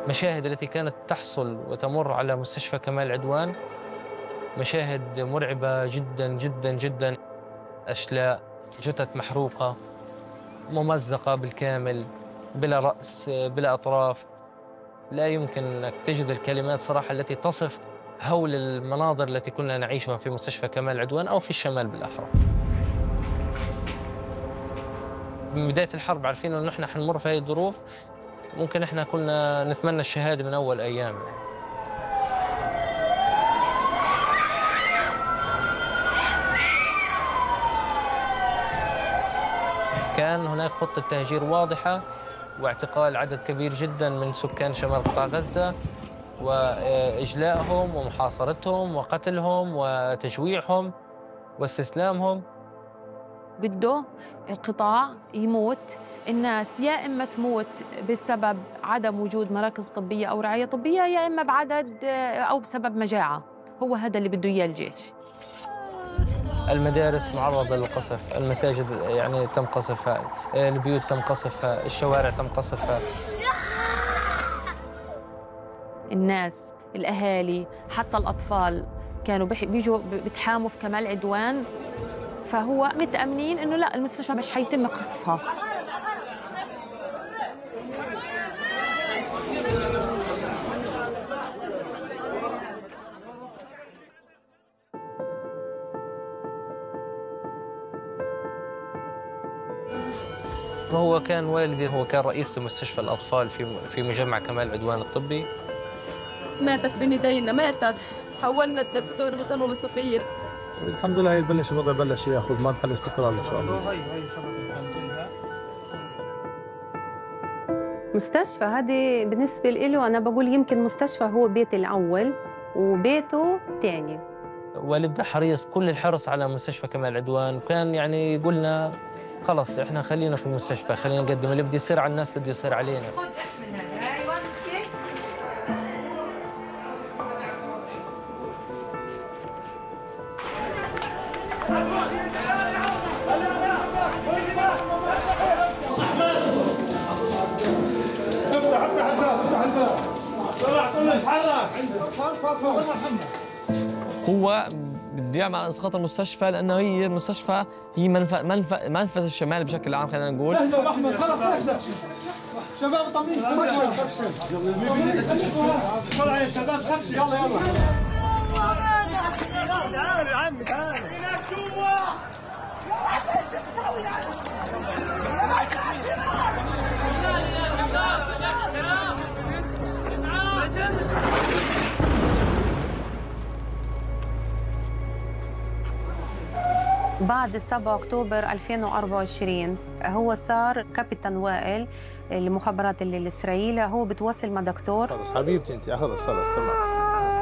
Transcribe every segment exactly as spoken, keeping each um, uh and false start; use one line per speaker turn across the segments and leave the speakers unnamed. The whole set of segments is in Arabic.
المشاهد التي كانت تحصل وتمر على مستشفى كمال عدوان مشاهد مرعبة جداً جداً جداً. أشلاء، جثث محروقة، ممزقة بالكامل، بلا رأس، بلا أطراف. لا يمكن أنك تجد الكلمات صراحة التي تصف هول المناظر التي كنا نعيشها في مستشفى كمال عدوان أو في الشمال بالأحرى. من بداية الحرب عارفين إنه نحن حنمر في هذه الظروف، ممكن إحنا كنا نتمنى الشهادة من أول أيام. كان هناك خطة تهجير واضحة واعتقال عدد كبير جدا من سكان شمال قطاع غزة وإجلائهم ومحاصرتهم وقتلهم وتجويعهم واستسلامهم.
بده القطاع يموت، الناس يا إما تموت بسبب عدم وجود مراكز طبية أو رعاية طبية، يا إما بعدد أو بسبب مجاعة. هو هذا اللي بده إياه الجيش.
المدارس معرضة للقصف، المساجد يعني تم قصفها، البيوت تم قصفها، الشوارع تم قصفها.
الناس، الأهالي، حتى الأطفال كانوا بيجوا بيتحاموا في كمال عدوان، فهو متأمنين إنه لا، المستشفى مش حيتم قصفها.
هو كان والدي هو كان رئيس لمستشفى الأطفال في في مجمع كمال عدوان الطبي.
ماتت بندينا، ماتت، حولنا الدكتور بقانون صغير.
الحمد لله يبلش الوضع بلش ياخذ مرحله استقرار ان شاء الله.
مستشفى هذه بالنسبه له انا بقول يمكن مستشفى هو بيتي الاول وبيته الثاني.
والدنا حريص كل الحرص على مستشفى كمال عدوان، وكان يعني يقولنا خلص احنا خلينا في المستشفى، خلينا نقدم اللي بده يصير على الناس بده يصير علينا.
افتح افتح الباب افتح الباب طلع طلع اتحرك.
هو بده يعمل على اسقاط المستشفى لانه هي المستشفى هي منفذ منفذ منفذ الشمال بشكل عام. خلينا نقول
احمد خلص شباب طمين طلع يا شباب سكشن يلا يلا تعال يا عمي تعال هناك جوا
بعد سبعة أكتوبر ألفين وأربعة وعشرين هو صار كابتن وائل المخابرات الإسرائيلية، هو بتواصل مع دكتور.
خلص حبيبتي انت خلص خلص تمام.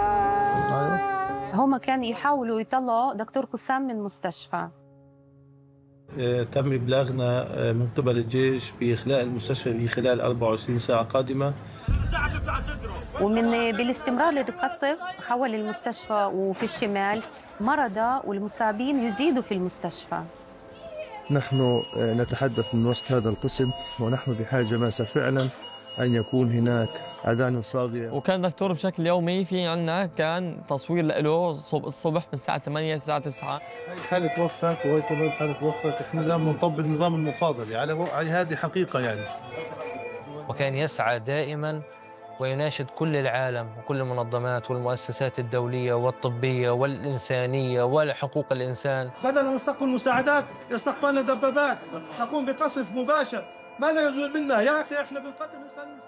هم كانوا يحاولوا يطلعوا دكتور قسام من المستشفى.
اه تم ابلاغنا من قبل الجيش باخلاء المستشفى في خلال أربعة وعشرين ساعه قادمه.
ومن بالاستمرار للقصف حول المستشفى وفي الشمال مرضى والمصابين يزيدوا في المستشفى.
نحن نتحدث من وسط هذا القسم ونحن بحاجة ماسة فعلا أن يكون هناك أذان صاغية.
وكان دكتور بشكل يومي في عنا كان تصوير له الصبح من الساعة ثمانية للساعة تسعة.
حالة وفاة وهي طبعا حالة وفاة احنا لازم نطبق النظام المفاضل يعني هذه حقيقة يعني.
وكان يسعى دائما ويناشد كل العالم وكل المنظمات والمؤسسات الدولية والطبية والإنسانية وحقوق الإنسان.
بدل أن نستقبل مساعدات استقبلنا دبابات، نقوم بقصف مباشر. ماذا يجوز منا يا أخي؟ احنا بنقدم إنسان.